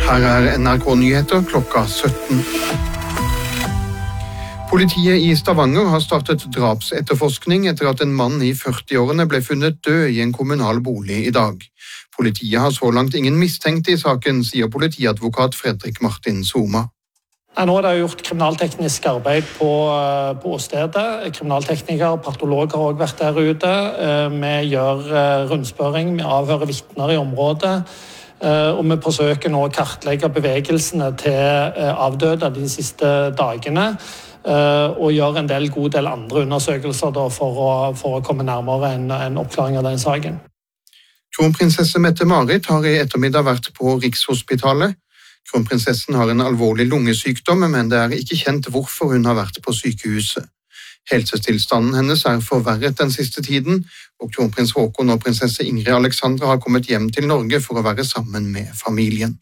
Her NRK-nyheter klokka 17. Politiet i Stavanger har startet drapsetterforskning etter at en mann i 40-årene ble funnet død i en kommunal bolig i dag. Politiet har så langt ingen mistenkte i saken, sier politiadvokat Fredrik Martin Soma. Nå er det gjort kriminalteknisk arbeid på stedet. Kriminalteknikere, patologer har også vært der ute. Vi gjør rundspørring, vi avhører vitner i området. Og vi forsøker nå å kartlegge bevegelsene til avdøde de siste dagene. Og gjør en god del andre undersøkelser for å komme nærmere en oppklaring av den saken. Kronprinsesse Mette-Marit har i ettermiddag vært på Rikshospitalet. Kronprinsessen har en alvorlig lungesykdom, men det er ikke kjent hvorfor hun har vært på sykehuset. Helsetilstanden hennes er forverret den siste tiden, og kronprins Haakon og prinsesse Ingrid Alexandra har kommet hjem til Norge for å være sammen med familien.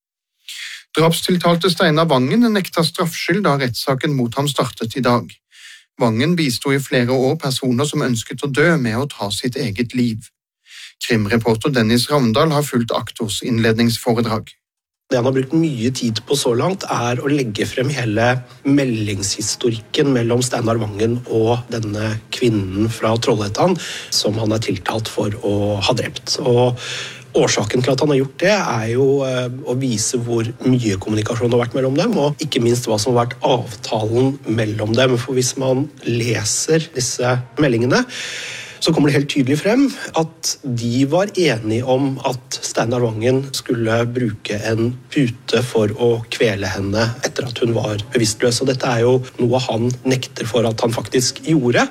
Drapstiltalte Steinar Vangen nekta straffskyld da rettssaken mot ham startet i dag. Vangen bisto i flere år personer som ønsket å dø med å ta sitt eget liv. Krimreporter Dennis Ravndal har fulgt aktors innledningsforedrag. Det han har brukt mye tid på så langt er å legge frem hele meldingshistorikken mellom Steinar Vangen og denne kvinnen fra Trollhättan som han er tiltalt for å ha drept. Og årsaken til at han har gjort det er jo å vise hvor mye kommunikasjon har vært mellom dem, og ikke minst hva som har vært avtalen mellom dem. For hvis man leser disse meldingene, så kommer det helt tydelig frem at de var enige om at Steinar Vangen skulle bruke en pute for å kvele henne etter at hun var bevisstløs. Og dette er jo noe han nekter for at han faktisk gjorde.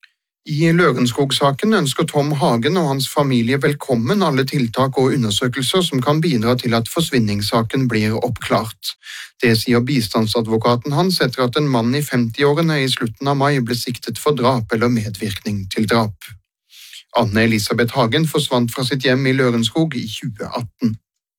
I Lørenskog-saken ønsker Tom Hagen og hans familie velkommen alle tiltak og undersøkelser som kan bidra til at forsvinningssaken blir oppklart. Det sier bistandsadvokaten hans etter at en mann i 50-årene i slutten av mai ble siktet for drap eller medvirkning til drap. Anne Elisabeth Hagen forsvant fra sitt hjem i Lørenskog i 2018.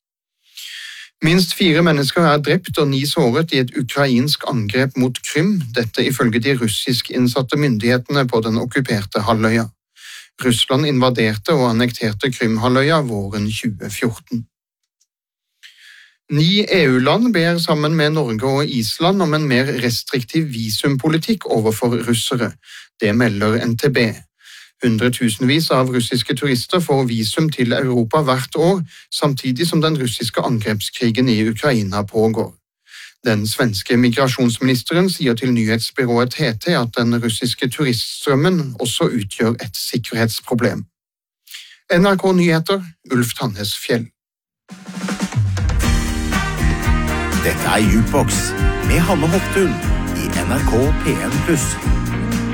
Minst 4 mennesker er drept og 9 såret i et ukrainsk angrep mot Krym, dette ifølge de russisk innsatte myndighetene på den okkuperte halvøya. Russland invaderte og annekterte Krym-halvøya våren 2014. 9 EU-land ber sammen med Norge og Island om en mer restriktiv visumpolitikk overfor russere. Det melder NTB. Hundretusenvis av russiske turister får visum til Europa hvert år, samtidig som den russiske angrepskrigen i Ukraina pågår. Den svenske migrasjonsministeren sier til nyhetsbyrået TT at den russiske turiststrømmen også utgjør et sikkerhetsproblem. NRK Nyheter, Ulf Tannes Fjell. Dette er Jukebox med Hanne Hoftun i NRK P1+.